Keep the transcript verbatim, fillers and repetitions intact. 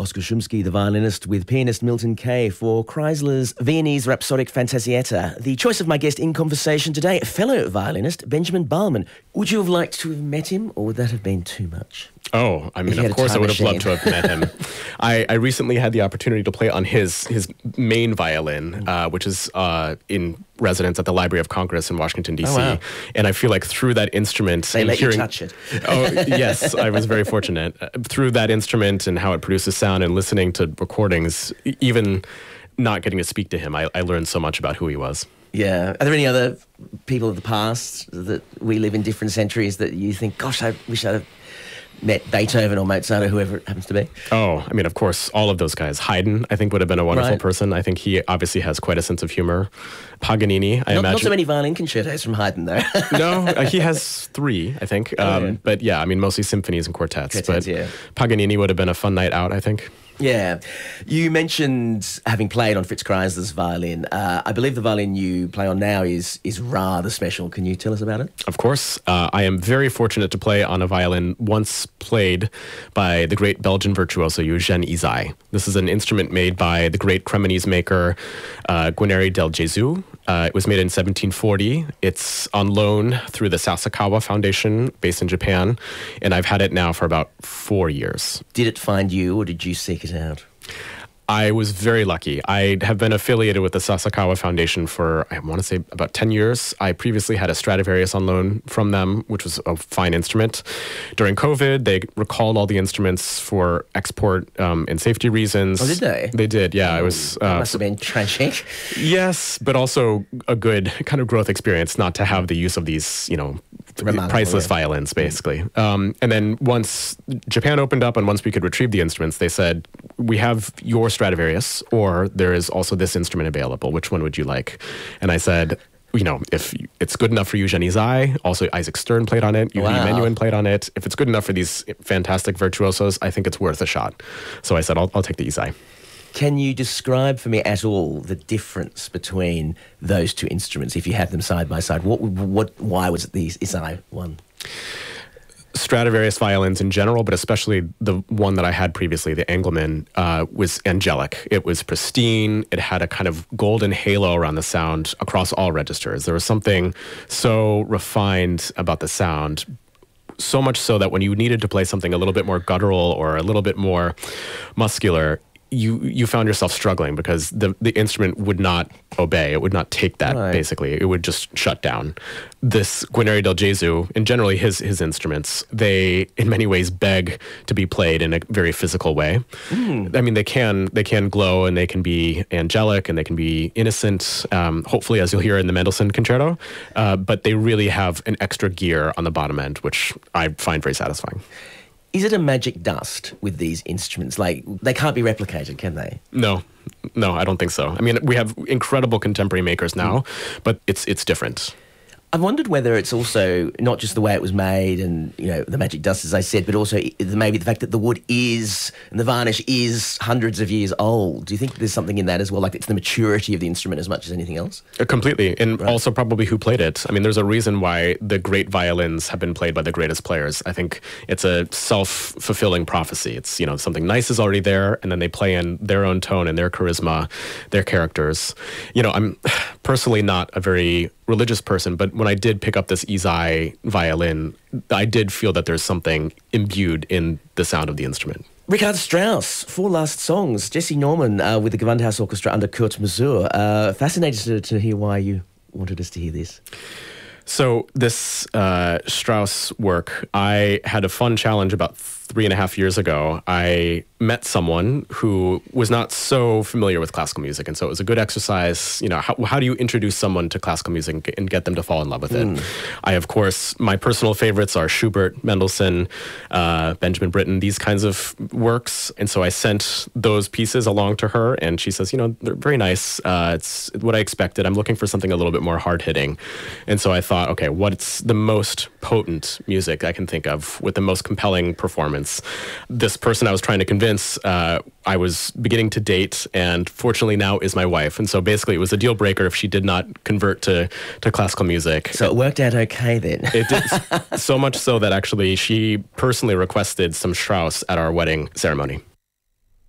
Oskar Szumski, the violinist, with pianist Milton Kay for Kreisler's Viennese Rhapsodic Fantasietta. The choice of my guest in conversation today, fellow violinist Benjamin Baumann. Would you have liked to have met him, or would that have been too much? Oh, I mean, of course I would have loved to have met him. I, I recently had the opportunity to play on his his main violin, uh, which is uh, in residence at the Library of Congress in Washington, D C. Oh, wow. And I feel like through that instrument... They and let hearing, you touch it. Oh, yes, I was very fortunate. Uh, through that instrument and how it produces sound and listening to recordings, even not getting to speak to him, I, I learned so much about who he was. Yeah. Are there any other people of the past that we live in different centuries that you think, gosh, I wish I'd have met Beethoven or Mozart or whoever it happens to be? Oh, I mean, of course, all of those guys. Haydn, I think, would have been a wonderful Right. person. I think he obviously has quite a sense of humor. Paganini, I Not, imagine. not so many violin concertos from Haydn, though. No, uh, he has three, I think. Um, Oh, yeah. But yeah, I mean, mostly symphonies and quartets. Quartets, but yeah. Paganini would have been a fun night out, I think. Yeah. You mentioned having played on Fritz Kreisler's violin. Uh, I believe the violin you play on now is is rather special. Can you tell us about it? Of course. Uh, I am very fortunate to play on a violin once played by the great Belgian virtuoso Eugène Ysaÿe. This is an instrument made by the great Cremonese maker uh, Guarneri del Gesù. Uh, it was made in seventeen forty. It's on loan through the Sasakawa Foundation based in Japan, and I've had it now for about four years. Did it find you, or did you seek it out? I was very lucky. I have been affiliated with the Sasakawa Foundation for, I want to say, about ten years. I previously had a Stradivarius on loan from them, which was a fine instrument. During COVID, they recalled all the instruments for export um, and safety reasons. Oh, did they? They did, yeah. It was, That uh, must have been tragic. yes, but also a good kind of growth experience not to have the use of these, you know, Remarkable, priceless yeah. violins, basically. Um, and then once Japan opened up and once we could retrieve the instruments, they said, we have your Stradivarius, or there is also this instrument available. Which one would you like? And I said, you know, if it's good enough for Eugène Ysaÿe, also Isaac Stern played on it, Yuri Wow. Menuhin played on it. If it's good enough for these fantastic virtuosos, I think it's worth a shot. So I said, I'll, I'll take the Ysaÿe. Can you describe for me at all the difference between those two instruments, if you have them side by side? What, what, why was it the Ysaÿe one? Stradivarius violins in general, but especially the one that I had previously, the Engelmann, uh, was angelic. It was pristine. It had a kind of golden halo around the sound across all registers. There was something so refined about the sound, so much so that when you needed to play something a little bit more guttural or a little bit more muscular, you you found yourself struggling because the, the instrument would not obey. It would not take that, Right. basically. It would just shut down. This Guarneri del Gesù, and generally his his instruments, they in many ways beg to be played in a very physical way. Mm. I mean, they can they can glow and they can be angelic and they can be innocent, um, hopefully, as you'll hear in the Mendelssohn Concerto, uh, but they really have an extra gear on the bottom end, which I find very satisfying. Is it a magic dust with these instruments? Like, they can't be replicated, can they? No, no, I don't think so. I mean, we have incredible contemporary makers now, but it's it's different. I've wondered whether it's also not just the way it was made and, you know, the magic dust, as I said, but also maybe the fact that the wood is, and the varnish is hundreds of years old. Do you think there's something in that as well? Like, it's the maturity of the instrument as much as anything else? Uh, Completely. And Right. also probably who played it. I mean, there's a reason why the great violins have been played by the greatest players. I think it's a self-fulfilling prophecy. It's, you know, something nice is already there, and then they play in their own tone and their charisma, their characters. You know, I'm personally not a very religious person, but when I did pick up this Ysaÿe violin, I did feel that there's something imbued in the sound of the instrument. Richard Strauss, four last songs. Jesse Norman uh, with the Gewandhaus Orchestra under Kurt Masur. Uh, fascinated to, to hear why you wanted us to hear this. So this uh, Strauss work, I had a fun challenge about three and a half years ago. I met someone who was not so familiar with classical music, and so it was a good exercise. You know, how, how do you introduce someone to classical music and get them to fall in love with it? Mm. I, of course, my personal favorites are Schubert, Mendelssohn, uh, Benjamin Britten, these kinds of works, and so I sent those pieces along to her, and she says, you know, they're very nice. Uh, it's what I expected. I'm looking for something a little bit more hard-hitting, and so I thought, okay, what's the most potent music I can think of with the most compelling performance? This person I was trying to convince, uh, I was beginning to date, and fortunately now is my wife. And so basically it was a deal breaker if she did not convert to, to classical music. So it worked out okay then. It did, so much so that actually she personally requested some Strauss at our wedding ceremony.